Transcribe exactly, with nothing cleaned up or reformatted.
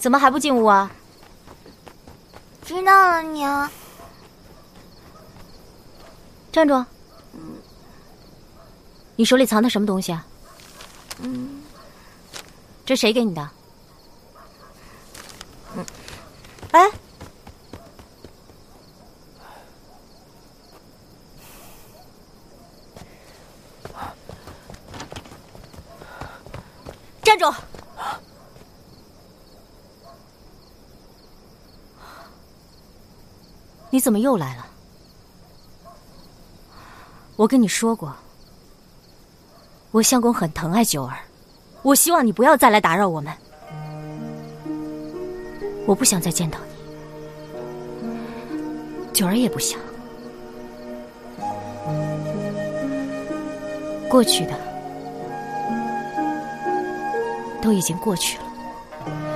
怎么还不进屋啊？ 知道了，娘。 站住！你手里藏的什么东西啊？ 嗯， 这谁给你的？ 嗯， 哎，站住！你怎么又来了？我跟你说过，我相公很疼爱九儿，我希望你不要再来打扰我们。我不想再见到你，九儿也不想。过去的都已经过去了。